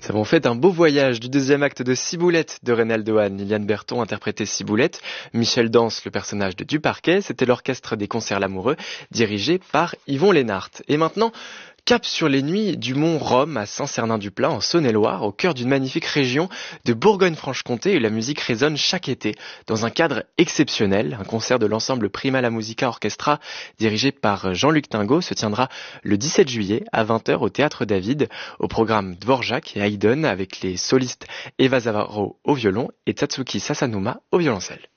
Nous avons fait un beau voyage du deuxième acte de Ciboulette de Reynald Ohan. Liliane Berton interprétait Ciboulette, Michel Dance le personnage de Duparquet, c'était l'orchestre des concerts Lamoureux dirigé par Yvon Lénart. Et maintenant, cap sur les nuits du mont Rome à Saint-Cernin-du-Plat en Saône-et-Loire, au cœur d'une magnifique région de Bourgogne-Franche-Comté où la musique résonne chaque été dans un cadre exceptionnel. Un concert de l'ensemble Prima la Musica Orchestra dirigé par Jean-Luc Tingot se tiendra le 17 juillet à 20h au Théâtre David, au programme Dvorak et Haydn avec les solistes Eva Zavaro au violon et Tatsuki Sasanuma au violoncelle.